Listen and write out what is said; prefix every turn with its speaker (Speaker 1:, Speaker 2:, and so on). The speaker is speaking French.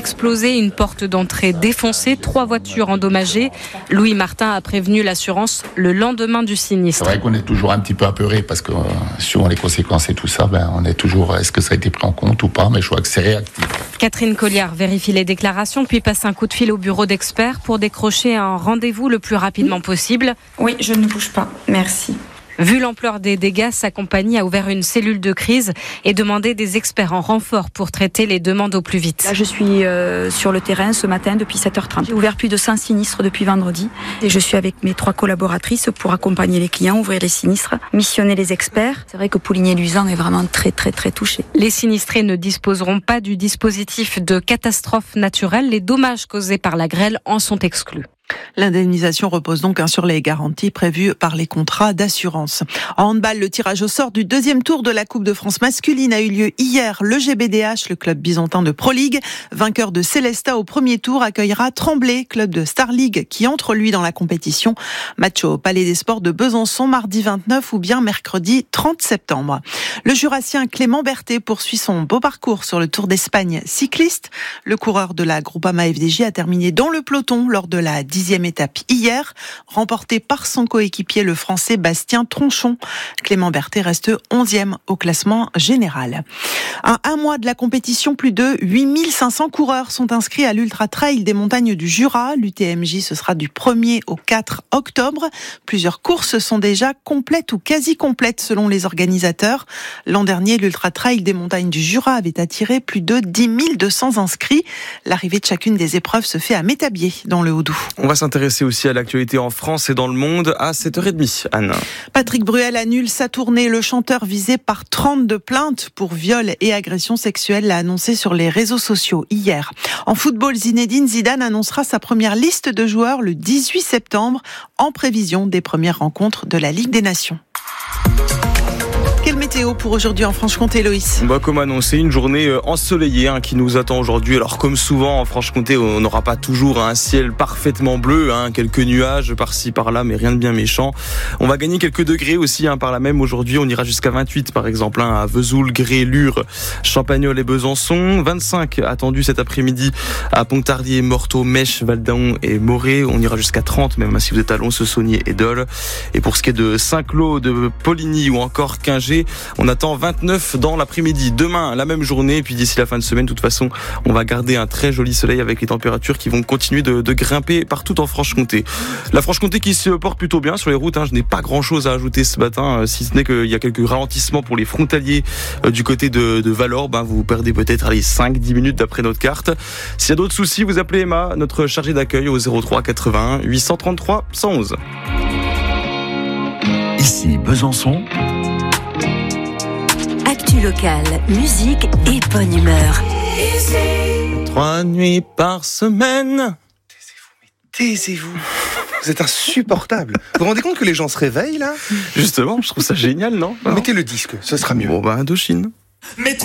Speaker 1: explosé, une porte d'entrée défoncée, 3 voitures endommagées. Louis Martin a prévenu l'assurance le lendemain du sinistre.
Speaker 2: C'est vrai qu'on est toujours un petit peu apeuré parce que suivant les conséquences et tout ça, on est toujours, est-ce que ça a été pris en compte ou pas, mais je crois que c'est réactif.
Speaker 1: Catherine Colliard vérifie les déclarations puis passe un coup de fil au bureau d'experts pour décrocher un rendez-vous le plus rapidement possible.
Speaker 3: Oui, je ne bouge pas, merci.
Speaker 1: Vu l'ampleur des dégâts, sa compagnie a ouvert une cellule de crise et demandé des experts en renfort pour traiter les demandes au plus vite.
Speaker 3: Là, je suis sur le terrain ce matin depuis 7h30. J'ai ouvert plus de 100 sinistres depuis vendredi et je suis avec mes 3 collaboratrices pour accompagner les clients, ouvrir les sinistres, missionner les experts. C'est vrai que Pouligny-Luzan est vraiment très touché.
Speaker 1: Les sinistrés ne disposeront pas du dispositif de catastrophe naturelle. Les dommages causés par la grêle en sont exclus.
Speaker 4: L'indemnisation repose donc sur les garanties prévues par les contrats d'assurance. En handball, le tirage au sort du 2e tour de la Coupe de France masculine a eu lieu hier. Le GBDH, le club byzantin de Pro League, vainqueur de Célestat au premier tour, accueillera Tremblay, club de Star League, qui entre lui dans la compétition. Match au Palais des Sports de Besançon, mardi 29 ou bien mercredi 30 septembre. Le Jurassien Clément Berthet poursuit son beau parcours sur le Tour d'Espagne cycliste. Le coureur de la Groupama FDJ a terminé dans le peloton lors de la 10e étape hier, remportée par son coéquipier le français Bastien Tronchon. Clément Berthet reste 11e au classement général. À un mois de la compétition, plus de 8500 coureurs sont inscrits à l'Ultra Trail des montagnes du Jura. L'UTMJ, ce sera du 1er au 4 octobre. Plusieurs courses sont déjà complètes ou quasi complètes selon les organisateurs. L'an dernier, l'Ultra Trail des montagnes du Jura avait attiré plus de 10 200 inscrits. L'arrivée de chacune des épreuves se fait à Métabier, dans le Haut-Doubs.
Speaker 5: On va s'intéresser aussi à l'actualité en France et dans le monde à 7h30. Anne.
Speaker 4: Patrick Bruel annule sa tournée. Le chanteur visé par 32 plaintes pour viol et agression sexuelle l'a annoncé sur les réseaux sociaux hier. En football, Zinedine Zidane annoncera sa première liste de joueurs le 18 septembre en prévision des premières rencontres de la Ligue des Nations. Quelle météo pour aujourd'hui en Franche-Comté, Loïs ?
Speaker 5: Comme annoncé, une journée ensoleillée qui nous attend aujourd'hui. Alors comme souvent en Franche-Comté, on n'aura pas toujours un ciel parfaitement bleu, quelques nuages par-ci par-là, mais rien de bien méchant. On va gagner quelques degrés aussi par là même. Aujourd'hui, on ira jusqu'à 28 par exemple à Vesoul, Gré, Lure, Champagnole et Besançon. 25 attendus cet après-midi à Pontarlier, Morteau, Mèche, Valdaon et Morée. On ira jusqu'à 30 même si vous êtes à Lons-Saunier et Dole. Et pour ce qui est de Saint-Claude, de Poligny ou encore Quingé, on attend 29 dans l'après-midi. Demain, la même journée. Et puis d'ici la fin de semaine, de toute façon, on va garder un très joli soleil avec les températures qui vont continuer de grimper partout en Franche-Comté. La Franche-Comté qui se porte plutôt bien sur les routes. Je n'ai pas grand-chose à ajouter ce matin, si ce n'est qu'il y a quelques ralentissements pour les frontaliers du côté de Valorbe. Vous perdez peut-être 5-10 minutes d'après notre carte. S'il y a d'autres soucis, vous appelez Emma, notre chargée d'accueil, au 03 81 833 111.
Speaker 6: Ici Besançon.
Speaker 7: Actu locale, musique et bonne humeur.
Speaker 5: 3 nuits par semaine.
Speaker 8: Taisez-vous. Vous êtes insupportable. Vous vous rendez compte que les gens se réveillent là ?
Speaker 5: Justement, je trouve ça génial, non ?
Speaker 8: Mettez le disque, ce sera mieux.
Speaker 5: Indochine.